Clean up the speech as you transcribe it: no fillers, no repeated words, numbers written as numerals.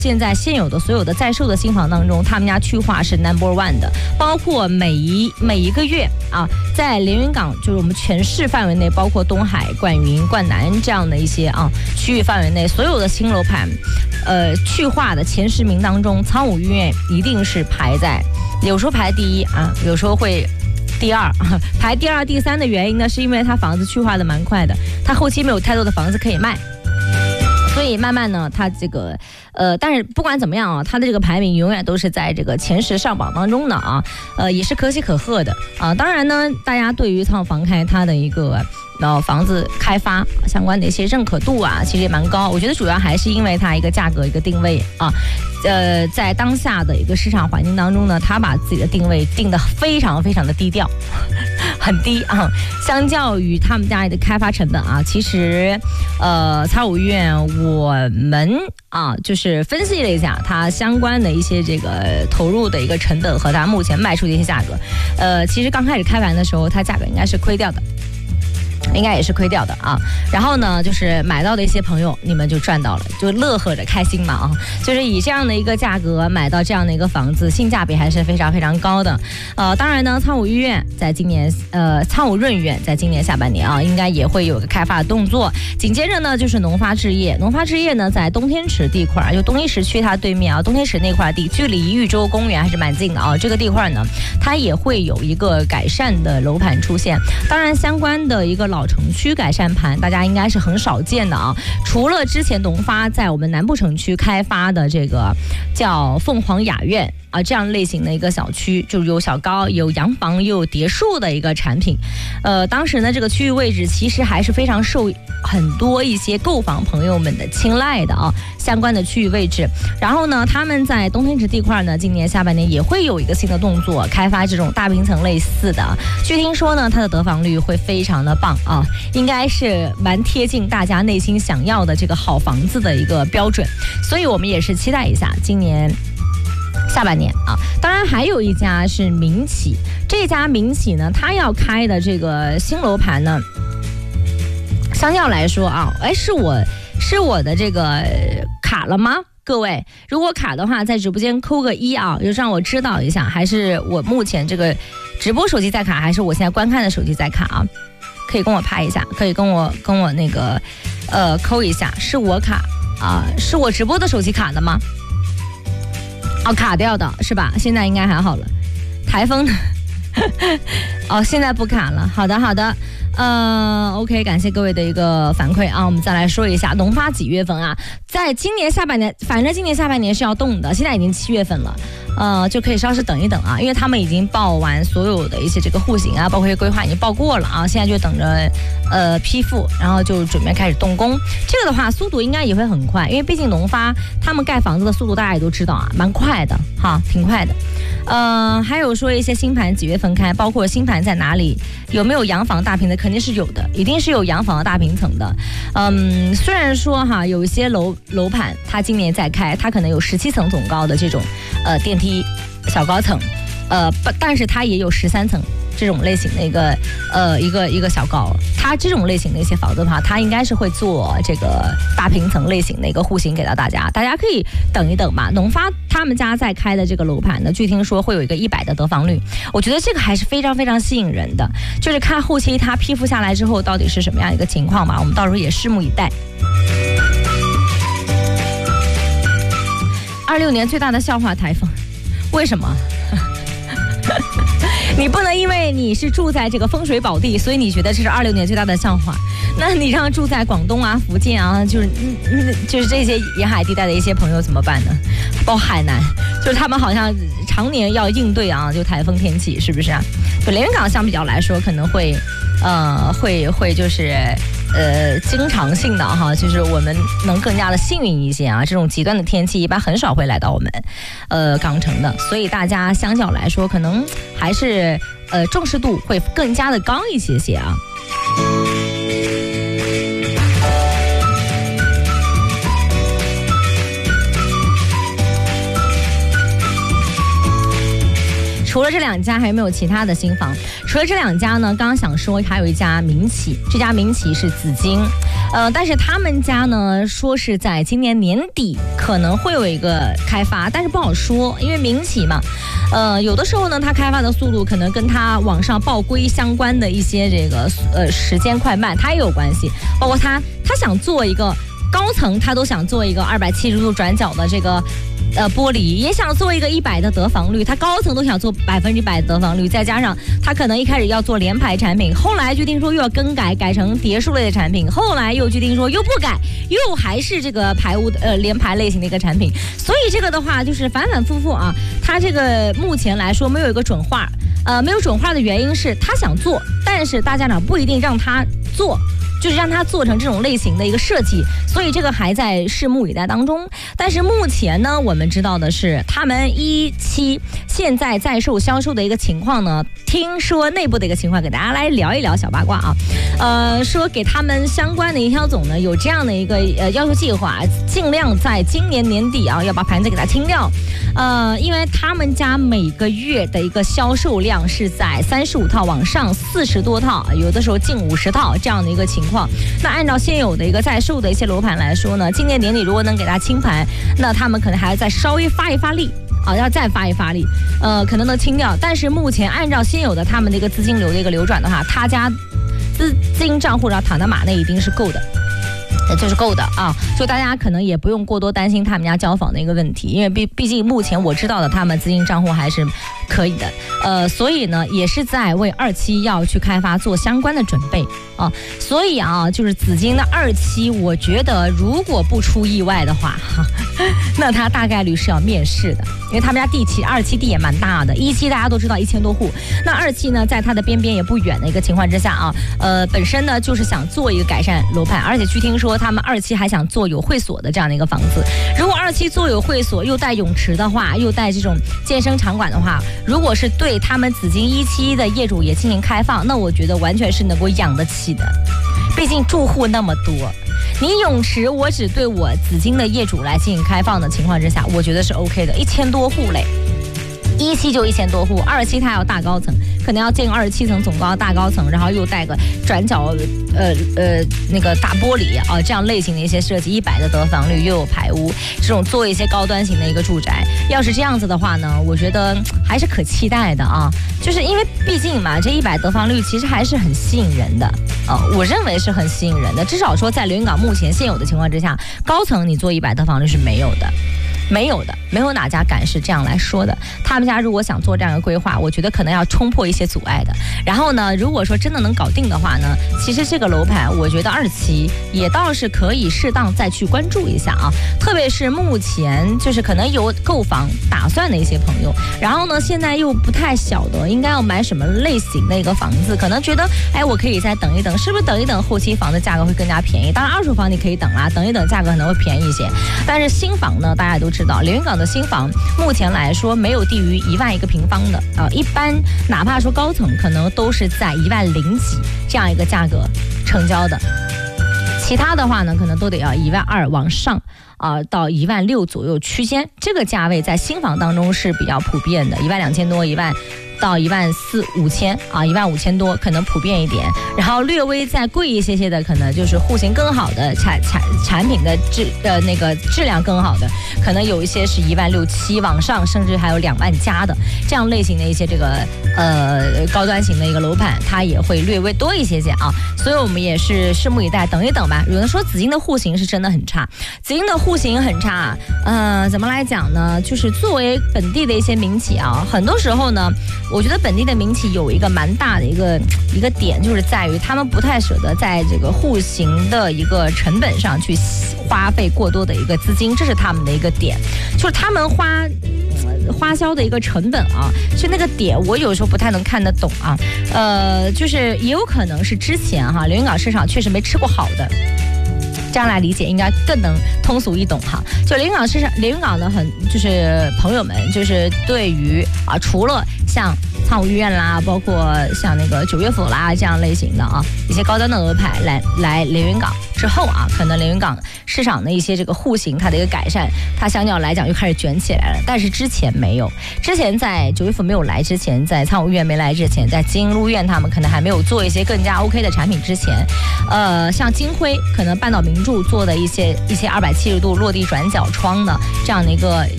现在现有的所有的在售的新房当中，他们家去化是 No.1 的，包括每一个月啊，在连云港就是我们全市范围内，包括东海、冠云、冠南这样的一些区域范围内，所有的新楼盘，去化的前10名当中，苍梧御苑一定是排在，有时候排第1啊，有时候会第2，排第2、第3的原因呢，是因为它房子去化的蛮快的，它后期没有太多的房子可以卖。所以慢慢呢，它这个但是不管怎么样啊，它的这个排名永远都是在这个前10上榜当中的啊，也是可喜可贺的啊。当然呢，大家对于苍房开它的一个房子开发相关的一些认可度啊，其实也蛮高。我觉得主要还是因为它一个价格一个定位啊，在当下的一个市场环境当中呢，它把自己的定位定得非常非常的低调，很低啊。相较于他们家的开发成本啊，其实苍梧御苑我们就是分析了一下它相关的一些这个投入的一个成本和它目前卖出的一些价格，其实刚开始开盘的时候，它价格应该是亏掉的。应该也是亏掉的啊，然后呢，就是买到的一些朋友，你们就赚到了，就乐呵着开心嘛啊，就是以这样的一个价格买到这样的一个房子，性价比还是非常非常高的。当然呢，苍梧御苑在今年，苍梧润苑在今年下半年啊，应该也会有个开发的动作。紧接着呢，就是农发置业，农发置业呢在东天池地块，就东一石区它对面啊，东天池那块地，距离豫州公园还是蛮近的啊。这个地块呢，它也会有一个改善的楼盘出现。当然，相关的一个老城区改善盘，大家应该是很少见的啊。除了之前农发在我们南部城区开发的这个叫凤凰雅苑啊，这样类型的一个小区，就是有小高、有洋房、又有别墅的一个产品。当时呢，这个区域位置其实还是非常受很多一些购房朋友们的青睐的啊，相关的区域位置。然后呢，他们在东天池地块呢，今年下半年也会有一个新的动作，开发这种大平层类似的。据听说呢，它的得房率会非常的棒啊，应该是蛮贴近大家内心想要的这个好房子的一个标准。所以我们也是期待一下今年下半年啊。当然还有一家是民企，这家民企呢，它要开的这个新楼盘呢，相较来说啊，是我的这个卡了吗？各位，如果卡的话，在直播间扣个1啊，就让我知道一下，还是我目前这个直播手机在卡，还是我现在观看的手机在卡啊？可以跟我拍一下，可以跟我那个扣一下，是我卡啊，是我直播的手机卡的吗？卡掉的是吧？现在应该还好了。台风现在不卡了。好的。OK， 感谢各位的一个反馈啊。我们再来说一下农发几月份啊？在今年下半年，反正今年下半年是要动的，现在已经7月份了，就可以稍事等一等啊，因为他们已经报完所有的一些这个户型啊，包括一些规划已经报过了啊，现在就等着批复，然后就准备开始动工。这个的话速度应该也会很快，因为毕竟农发他们盖房子的速度大家也都知道啊，蛮快的哈，挺快的。还有说一些新盘几月份开，包括新盘在哪里，有没有洋房大平层，肯定是有的，一定是有洋房的大平层的。虽然说哈，有一些楼盘它今年在开，它可能有17层总高的这种电梯小高层，但是它也有13层这种类型的一个小高。它这种类型的一些房子的话，它应该是会做这个大平层类型的一个户型给到大家，大家可以等一等吧。农发他们家在开的这个楼盘呢，据听说会有一个100的得房率，我觉得这个还是非常非常吸引人的，就是看后期它批复下来之后到底是什么样一个情况吧，我们到时候也拭目以待。26年最大的笑话台风，为什么？你不能因为你是住在这个风水宝地，所以你觉得这是26年最大的笑话。那你让住在广东啊、福建啊，就是这些沿海地带的一些朋友怎么办呢？包括海南，就是他们好像常年要应对啊，就台风天气，是不是啊？就连云港相比较来说，可能会就是经常性的哈，就是我们能更加的幸运一些啊。这种极端的天气一般很少会来到我们港城的，所以大家相较来说，可能还是重视度会更加的高一些啊。 除了这2家，还有没有其他的新房？除了这2家呢，刚刚想说还有一家民企，这家民企是紫金，但是他们家呢说是在今年年底可能会有一个开发，但是不好说，因为民企嘛，有的时候呢，它开发的速度可能跟它网上报规相关的一些这个时间快慢，它也有关系。包括他想做一个高层，他都想做一个270度转角的这个玻璃，也想做一个100的得房率，他高层都想做100%的得房率，再加上他可能一开始要做联排产品，后来决定说又要更改成叠数类的产品，后来又决定说又不改，又还是这个排屋联排类型的一个产品，所以这个的话就是反反复复啊，他这个目前来说没有一个准话，没有准话的原因是他想做，但是大家长不一定让他做。就是让它做成这种类型的一个设计，所以这个还在拭目以待当中。但是目前呢，我们知道的是，他们17现在在售销售的一个情况呢，听说内部的一个情况，给大家来聊一聊小八卦啊。说给他们相关的营销总呢有这样的一个要求计划，尽量在今年年底啊要把盘子给它清掉。因为他们家每个月的一个销售量是在35套往上，40多套，有的时候近50套这样的一个情况。那按照现有的一个在售的一些楼盘来说呢，今年年底如果能给它清盘，那他们可能还要再稍微发一发力啊，要再发一发力，可能能清掉。但是目前按照现有的他们的一个资金流的一个流转的话，他家资金账户上躺在马内一定是够的。就是够的啊，所以大家可能也不用过多担心他们家交房的一个问题，因为毕竟目前我知道的他们资金账户还是可以的，所以呢也是在为27要去开发做相关的准备啊，所以啊就是紫金的27，我觉得如果不出意外的话，那他大概率是要面试的，因为他们家27地也蛮大的，17大家都知道1000多户，那27呢在它的边也不远的一个情况之下啊，本身呢就是想做一个改善楼盘，而且据听说他们27还想做有会所的这样的一个房子。如果27做有会所，又带泳池的话，又带这种健身场馆的话，如果是对他们紫金17的业主也进行开放，那我觉得完全是能够养得起的。毕竟住户那么多，你泳池我只对我紫金的业主来进行开放的情况之下，我觉得是 OK 的，1000多户嘞。17就1000多户，27它要大高层，可能要建27层总高大高层，然后又带个转角那个大玻璃啊，这样类型的一些设计，100的得房率又有排屋，这种做一些高端型的一个住宅，要是这样子的话呢，我觉得还是可期待的啊，就是因为毕竟嘛，这100得房率其实还是很吸引人的我认为是很吸引人的，至少说在连云港目前现有的情况之下，高层你做100得房率是没有的。没有哪家敢是这样来说的。他们家如果想做这样的规划，我觉得可能要冲破一些阻碍的。然后呢，如果说真的能搞定的话呢，其实这个楼盘，我觉得27也倒是可以适当再去关注一下啊。特别是目前就是可能有购房打算的一些朋友，然后呢，现在又不太晓得应该要买什么类型的一个房子，可能觉得我可以再等一等，是不是等一等后期房的价格会更加便宜？当然二手房你可以等啦，等一等价格可能会便宜一些。但是新房呢，大家都知道，连云港的新房目前来说没有低于1万一个平方的一般哪怕说高层可能都是在1万0几这样一个价格成交的，其他的话呢可能都得要1万2往上到1万6左右区间，这个价位在新房当中是比较普遍的，1万2000多1万到1万4、5千1万5千多可能普遍一点，然后略微再贵一些的，可能就是户型更好的产品的那个质量更好的，可能有一些是1万6、7往上，甚至还有2万加的这样类型的一些这个高端型的一个楼盘，它也会略微多一些所以我们也是拭目以待，等一等吧。有人说紫金的户型是真的很差，紫金的户型很差，怎么来讲呢？就是作为本地的一些民企很多时候呢，我觉得本地的民企有一个蛮大的一个点，就是在于他们不太舍得在这个户型的一个成本上去花费过多的一个资金，这是他们的一个点，就是他们花销的一个成本就那个点我有时候不太能看得懂就是也有可能是之前连云港市场确实没吃过好的，这样来理解应该更能通俗易懂就连云港的就是朋友们，就是对于除了像苍梧医院啦，包括像那个九月府啦这样类型的啊，一些高端的鹅牌来连云港之后啊，可能连云港市场的一些这个户型它的一个改善，它相较来讲又开始卷起来了。但是之前没有，之前在九月府没有来之前，在苍梧医院没来之前，在金鹿院他们可能还没有做一些更加 OK 的产品之前，像金辉可能半岛名著做的一些270度落地转角窗的这样的一个